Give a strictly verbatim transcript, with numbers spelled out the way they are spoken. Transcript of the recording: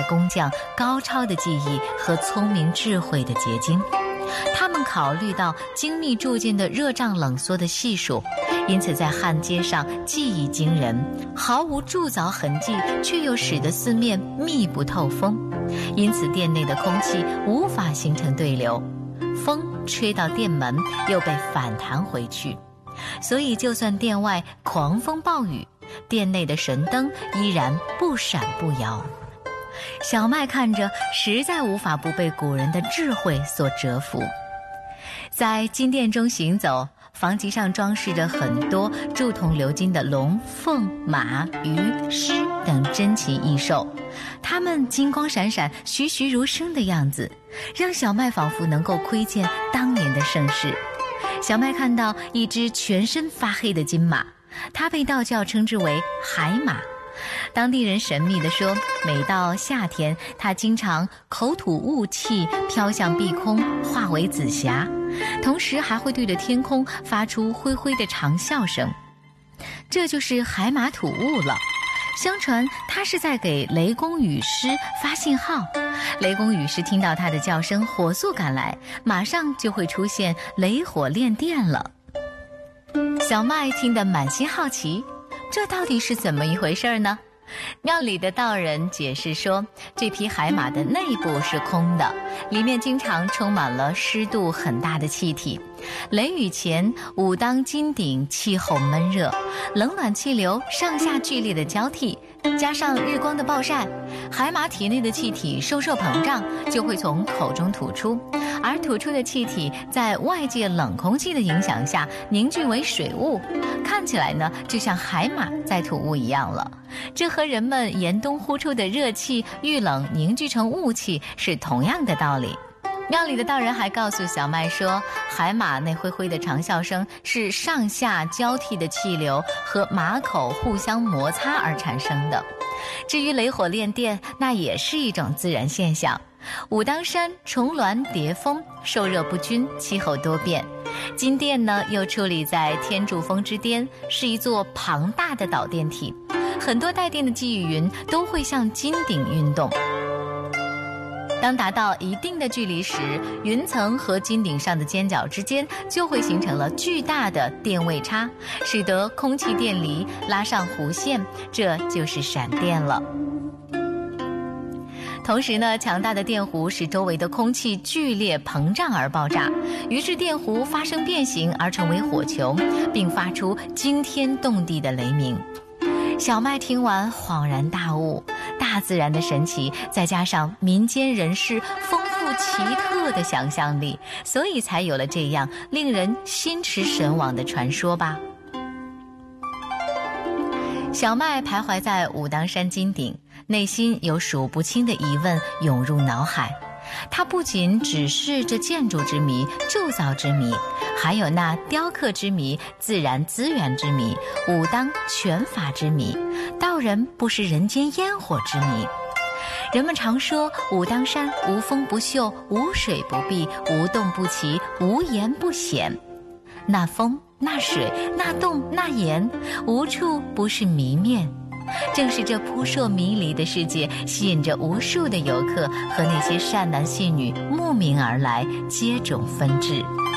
工匠高超的技艺和聪明智慧的结晶。他们考虑到精密铸件的热胀冷缩的系数，因此在焊接上技艺惊人，毫无铸凿痕迹，却又使得四面密不透风，因此店内的空气无法形成对流，风吹到店门又被反弹回去，所以就算店外狂风暴雨，店内的神灯依然不闪不摇。小麦看着实在无法不被古人的智慧所折服。在金殿中行走，房脊上装饰着很多铸铜鎏金的龙、凤、马、鱼、狮等珍奇异兽，它们金光闪闪、栩栩如生的样子，让小麦仿佛能够窥见当年的盛世。小麦看到一只全身发黑的金马，它被道教称之为海马。当地人神秘地说，每到夏天，它经常口吐雾气飘向碧空，化为紫霞，同时还会对着天空发出灰灰的长啸声，这就是海马吐雾了。相传它是在给雷公雨师发信号，雷公雨师听到它的叫声，火速赶来，马上就会出现雷火炼电了。小麦听得满心好奇，这到底是怎么一回事呢？庙里的道人解释说，这匹海马的内部是空的，里面经常充满了湿度很大的气体。雷雨前，武当金顶气候闷热，冷暖气流上下剧烈的交替，加上日光的暴晒，海马体内的气体受热膨胀，就会从口中吐出，而吐出的气体在外界冷空气的影响下凝聚为水雾，看起来呢就像海马在吐雾一样了。这和人们严冬呼出的热气遇冷凝聚成雾气是同样的道理。庙里的道人还告诉小麦说，海马那灰灰的长啸声是上下交替的气流和马口互相摩擦而产生的。至于雷火炼电，那也是一种自然现象。武当山重峦叠峰，受热不均，气候多变。金殿呢又矗立在天柱峰之巅，是一座庞大的导电体，很多带电的积雨云都会向金顶运动。当达到一定的距离时，云层和金顶上的尖角之间就会形成了巨大的电位差，使得空气电离，拉上弧线，这就是闪电了。同时呢，强大的电弧使周围的空气剧烈膨胀而爆炸，于是电弧发生变形而成为火球，并发出惊天动地的雷鸣。小麦听完恍然大悟，大自然的神奇再加上民间人士丰富奇特的想象力，所以才有了这样令人心驰神往的传说吧。小麦徘徊在武当山金顶，内心有数不清的疑问涌入脑海。它不仅只是这建筑之谜、铸造之谜，还有那雕刻之谜、自然资源之谜、武当拳法之谜、道人不食人间烟火之谜。人们常说武当山无风不秀，无水不闭，无洞不奇，无岩不险。那风，那水，那洞，那岩，无处不是谜面。正是这扑朔迷离的世界，吸引着无数的游客和那些善男信女慕名而来，接踵纷至。